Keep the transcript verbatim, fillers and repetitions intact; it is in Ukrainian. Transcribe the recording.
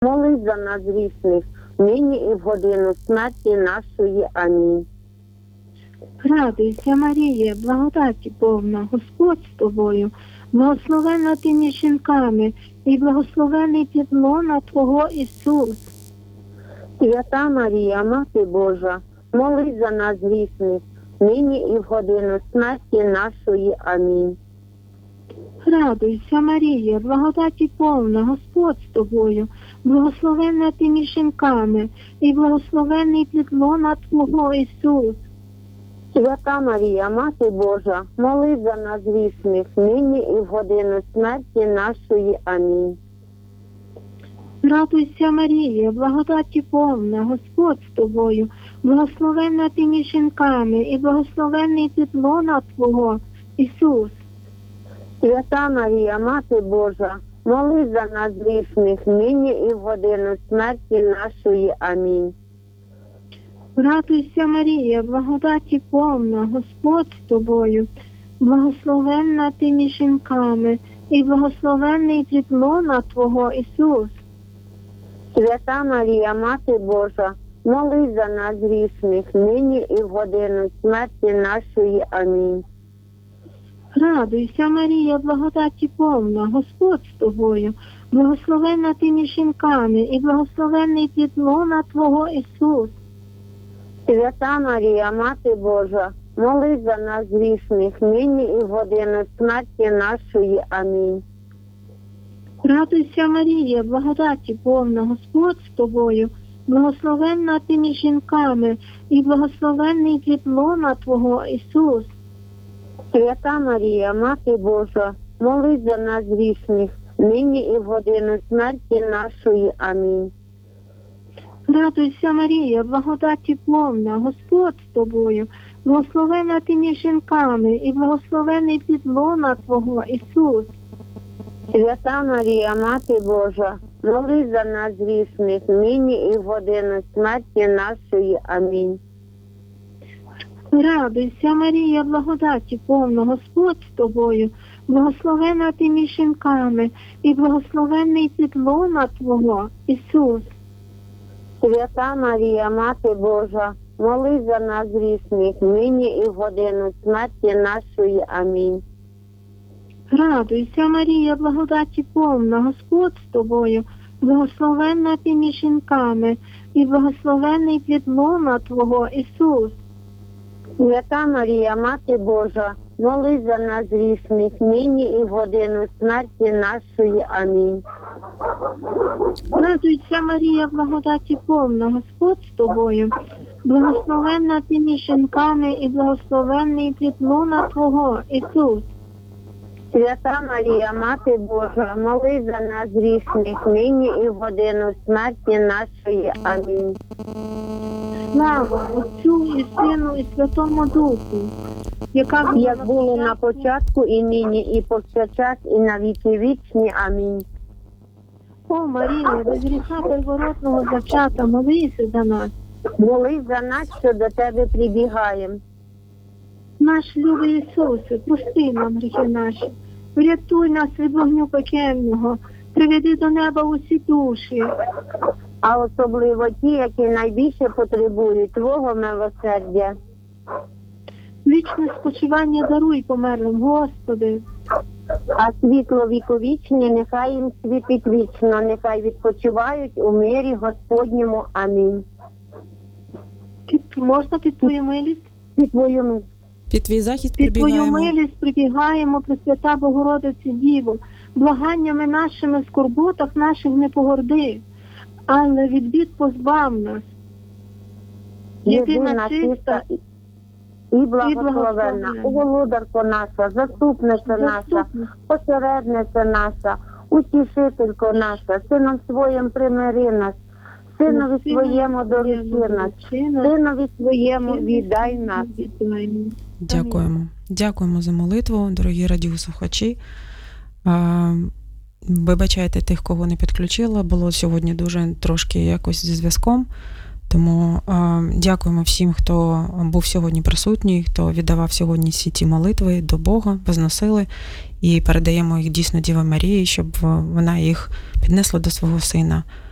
молись за нас грішних, нині і в годину смерті нашої. Амінь. Радуйся, Марія, благодаті повна, Господь з тобою, благословенна ти між жінками, і благословений плід лона Твого Ісус. Свята Марія, Мати Божа, молись за нас грішних, нині і в годину смерті нашої. Амінь. Радуйся, Марія, благодаті повна, Господь з тобою, благословенна ти між жінками, і благословений плід лона Твого Ісус. Свята Марія, Мати Божа, молись за нас грішних, нині і в годину смерті нашої. Амінь. Радуйся, Марія, благодаті повна, Господь з тобою, благословенна ти між жінками, і благословений плід лона Твого Ісус. Свята Марія, Мати Божа, молись за нас грішних, нині і в годину смерті нашої. Амінь. Радуйся, Марія, благодаті повна, Господь з тобою, благословенна ти між жінками, і благословений плід лона Твого Ісус. Свята Марія, Мати Божа, молись за нас грішних, нині і в годину смерті нашої. Амінь. Радуйся, Марія, благодаті повна, Господь з тобою, благословенна ти між жінками, і благословений плід лона Твого Ісус. Свята Марія, Мати Божа, молись за нас грішних, нині і в годину смерті нашої. Амінь. Радуйся, Марія, благодаті повна, Господь з тобою, благословенна ти між жінками, і благословений плід лона Твого Ісус. Свята Марія, Мати Божа, молись за нас грішних, нині і в годину смерті нашої. Амінь. Радуйся, Марія, благодаті повна, Господь з тобою, благословенна ти між жінками, і благословений плід лона Твого Ісус. Свята Марія, Мати Божа, молись за нас грішних, нині і в годину смерті нашої. Амінь. Радуйся, Марія, благодаті повна, Господь з тобою, благословенна ти між жінками, і благословений плід лона Твого Ісус. Свята Марія, Мати Божа, молись за нас грішних, нині і в годину смерті нашої. Амінь. Радуйся, Марія, благодаті повна, Господь з тобою, благословенна ти між жінками, і благословений плід лона Твого Ісус. Свята Марія, Мати Божа, молись за нас грішних, нині і в годину смерті нашої. Амінь. Радуйся, Марія, благодаті повна, Господь з тобою, благословенна ти між жінками, і благословений плід лона Твого Ісус. Свята Марія, Мати Божа, молись за нас грішних, нині і в годину смерті нашої. Амінь. Слава Отцю і Сину і Святому Духу, яка була Як було на початку, і нині, і повсякчас, і на віки вічні. Амінь. О, Марія, без гріха первородного зачата, молися за нас. Молись за нас, що до тебе прибігаємо. Наш любий Ісусе, прости нам гріхи наші, врятуй нас від вогню пекельного, приведи до неба усі душі, А особливо ті, які найбільше потребують Твого милосердя. вічне спочивання даруй померлим, Господи. А світло віковічне нехай їм світить вічно, нехай відпочивають у мирі Господньому. Амінь. Під, можна під Твою милість? Під Твою милість. Під твій захист Під Твою прибігаємо. милість прибігаємо, Пресвята Богородиці Діво, благаннями нашими в скорботах наших не погорди, але від бід позбав нас. Єдина чиста і благословенна, благословенна. Володарко наша, заступниця наша, заступниця. посередниця наша, утішителько наша, Сином Своїм примири нас, Синові Своєму доручи нас, Синові Своєму віддай нас. Дякуємо. Дякуємо за молитву, дорогі радіослухачі. А, Вибачайте тих, кого не підключила. Було сьогодні дуже трошки якось зі зв'язком. Тому а, дякуємо всім, хто був сьогодні присутній, хто віддавав сьогодні всі ті молитви до Бога, возносили. І передаємо їх дійсно Діві Марії, щоб вона їх піднесла до свого Сина.